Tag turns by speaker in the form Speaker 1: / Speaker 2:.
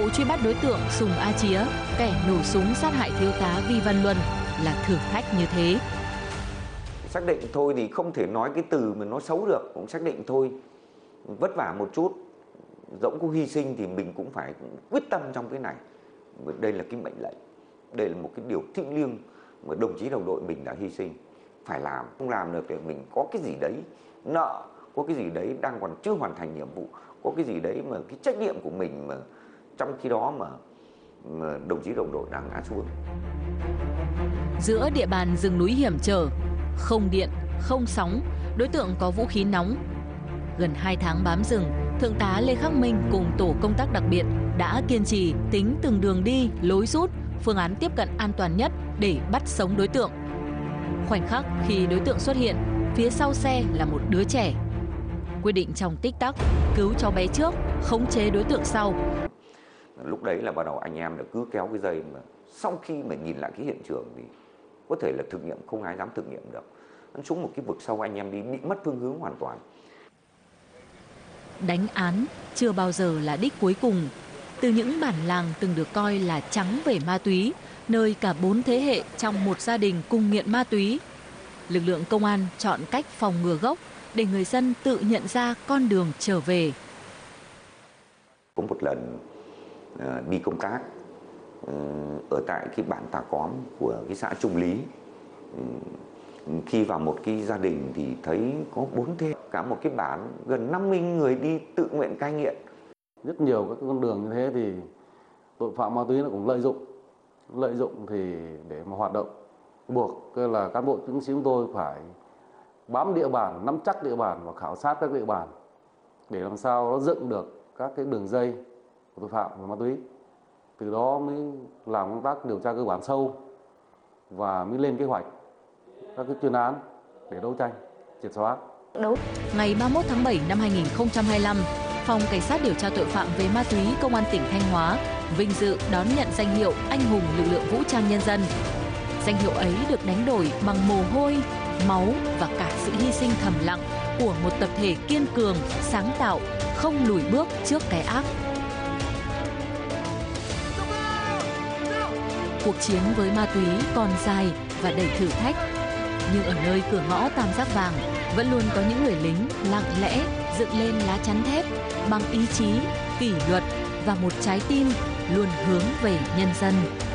Speaker 1: vụ truy bắt đối tượng Sùng A Chía, kẻ nổ súng sát hại thiếu tá Vi Văn Luân là thử thách như thế.
Speaker 2: Xác định thôi thì không thể nói cái từ mà nó xấu được, cũng xác định thôi. Vất vả một chút, dẫu có hy sinh thì mình cũng phải quyết tâm trong cái này. Đây là cái mệnh lệnh, đây là một cái điều thiêng liêng mà đồng chí đồng đội mình đã hy sinh. Phải làm, không làm được thì mình có cái gì đấy nợ, có cái gì đấy đang còn chưa hoàn thành nhiệm vụ, có cái gì đấy mà cái trách nhiệm của mình mà trong khi đó mà đồng chí đồng đội đang ngã xuống.
Speaker 1: Giữa địa bàn rừng núi hiểm trở, không điện, không sóng, đối tượng có vũ khí nóng. Gần 2 tháng bám rừng, Thượng tá Lê Khắc Minh cùng tổ công tác đặc biệt đã kiên trì tính từng đường đi, lối rút, phương án tiếp cận an toàn nhất để bắt sống đối tượng. Khoảnh khắc khi đối tượng xuất hiện, phía sau xe là một đứa trẻ. Quyết định trong tích tắc, cứu cháu bé trước, khống chế đối tượng sau.
Speaker 2: Lúc đấy là bắt đầu anh em đã cứ kéo cái dây, mà sau khi mà nhìn lại cái hiện trường thì có thể là thực nghiệm không ai dám thực nghiệm được. Nó xuống một cái vực sâu, anh em đi bị mất phương hướng hoàn toàn.
Speaker 1: Đánh án chưa bao giờ là đích cuối cùng. Từ những bản làng từng được coi là trắng về ma túy, nơi cả 4 thế hệ trong một gia đình cùng nghiện ma túy, lực lượng công an chọn cách phòng ngừa gốc để người dân tự nhận ra con đường trở về.
Speaker 2: Có một lần đi công tác ở tại cái bản Tà Cóm của cái xã Trung Lý, khi vào một cái gia đình thì thấy có 4 thế, cả một cái bản gần 50 người đi tự nguyện cai nghiện.
Speaker 3: Rất nhiều các con đường như thế thì tội phạm ma túy nó cũng lợi dụng thì để mà hoạt động, buộc là cán bộ chiến sĩ chúng tôi phải bám địa bàn, nắm chắc địa bàn và khảo sát các địa bàn để làm sao nó dựng được các cái đường dây của tội phạm về ma túy. Từ đó mới làm công tác điều tra cơ bản sâu và mới lên kế hoạch các cái chuyên án để đấu tranh, triệt xóa.
Speaker 1: Ngày 31 tháng 7 năm 2025, Phòng Cảnh sát điều tra tội phạm về ma túy Công an tỉnh Thanh Hóa vinh dự đón nhận danh hiệu Anh hùng lực lượng vũ trang nhân dân. Danh hiệu ấy được đánh đổi bằng mồ hôi, máu và cả sự hy sinh thầm lặng của một tập thể kiên cường, sáng tạo, không lùi bước trước cái ác. Cuộc chiến với ma túy còn dài và đầy thử thách. Nhưng ở nơi cửa ngõ Tam Giác Vàng vẫn luôn có những người lính lặng lẽ dựng lên lá chắn thép bằng ý chí, kỷ luật và một trái tim luôn hướng về nhân dân.